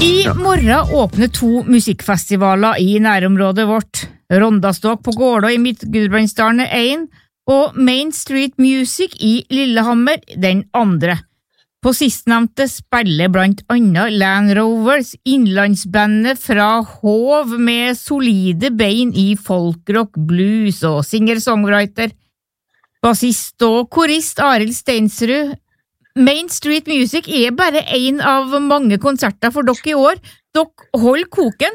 I morgen åpner 2 musikkfestivaler i nærområdet vårt. Rondaståk på Gålå i Midt-Gudbrandsdalen 1, og Main Street Music i Lillehammer den andre. På sistnevnte spiller blant annet Land Rovers, innlandsbandet fra Hov med solide bein i folkrock, blues og singer-songwriter. Bassist og korist Arild Steinsrud. Main Street Music er bare en av mange konserter for dere i år. Dere holder koken.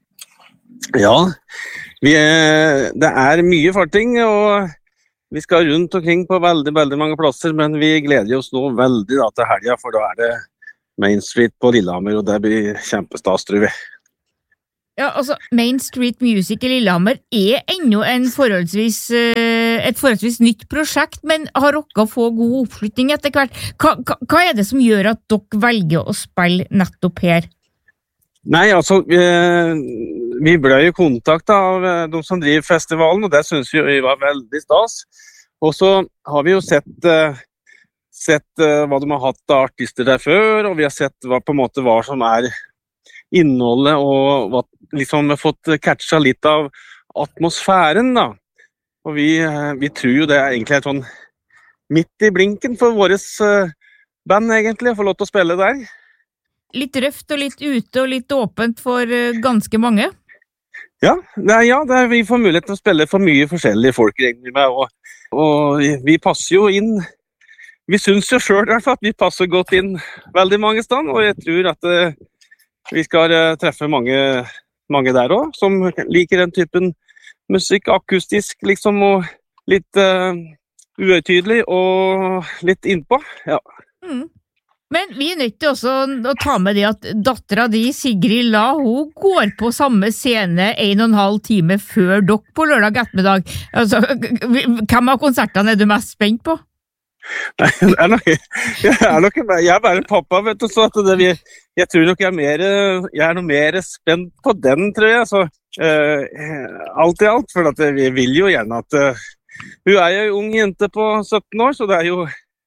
Ja, det er mye farting, og vi skal rundt omkring på veldig, veldig mange plasser, men vi gleder oss nå veldig da, til helgen, for da er det Main Street på Lillehammer, og det blir kjempestas, tror vi. Ja, altså, Main Street Music i Lillehammer er ennå et forholdsvis nytt prosjekt, men har dere få god oppslutning etter hvert. Hva er det som gjør at dere velger å spille nettopp her? Nei, altså, vi ble jo kontaktet av de som driver festivalen, og det synes vi var veldig stas. Og så har vi jo sett hva de har hatt av artister der før, og vi har sett hva som er innholdet, og liksom vi har fått catchet litt av atmosfæren da. Og vi tror jo det er egentlig sånn midt i blinken for våres band egentlig, å få lov til å spille der. Litt røft og litt ute og litt åpent for ganske mange? Ja, vi får mulighet til å spille for mye forskjellige folk egentlig med, og vi passer jo inn. Vi synes jo selv i hvert fall at vi passer godt inn veldig mange steder, og jeg tror at vi skal treffe mange der også, som liker den typen musikk, akustisk liksom, og litt uøytydelig og litt innpå, ja. Men vi er nødt til også å ta med det at datteren di, Sigrid La, hun går på samme scene 1,5 time før dere på lørdag ettermiddag. Altså, hvem av konsertene er du mest spent på? Nei, jeg er bare pappa, vet du, så at jeg tror nok jeg er noe mer spent på den, tror jeg, så alt i alt, for at vi vil jo gjerne at hun er jo en ung jente på 17 år, så det er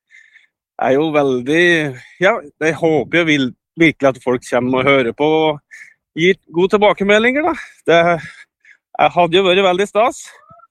jo veldig, ja, jeg håper jo virkelig at folk kommer og hører på og gir gode tilbakemeldinger da. Det hadde jo vært veldig stas.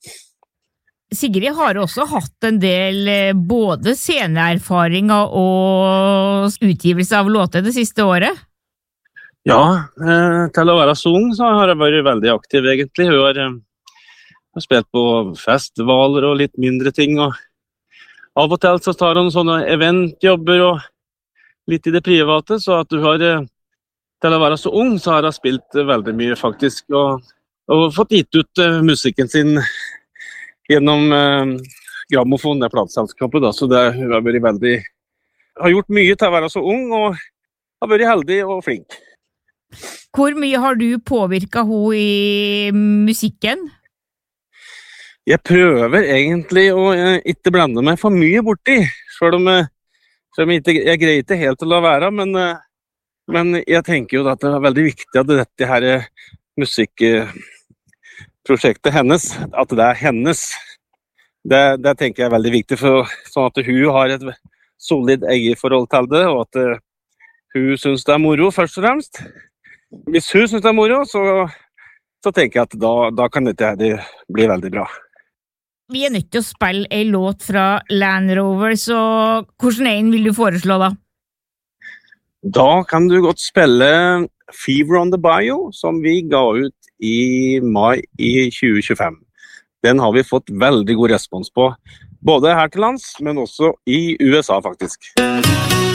Sigrid har også hatt en del både sceneerfaringer og utgivelse av låter det siste året. Ja, til å være så ung så har jeg vært veldig aktiv egentlig. Hun har spilt på festivaler og litt mindre ting, og av og til så tar hun sånne eventjobber og litt i det private, så at du har, til å være så ung, så har hun spilt veldig mye faktisk, og fått gitt ut musikken sin gjennom Grammofon, det plateselskapet da, så det har vært veldig, har gjort mye til å være så ung, og har vært heldig og flink. Hvor mye har du påvirket henne i musikken? Jeg prøver egentlig å ikke blande meg for mye borti, selv om jeg greier ikke helt til å la være, men jeg tenker jo at det er veldig viktig at dette her musikkprosjektet hennes, at det er hennes. Det tenker jeg er veldig viktig, sånn at hun har et solid eierforhold til det, og at hun synes det er moro først og fremst. Hvis hun synes det er moro, så tenker jeg at da kan dette bli veldig bra. Vi er nødt til å spille en låt fra Land Rovers, og hvordan en vil du foreslå da? Da kan du godt spille Fever on the Bayou, som vi ga ut i mai i 2025. Den har vi fått veldig god respons på, både her til lands, men også i USA faktisk.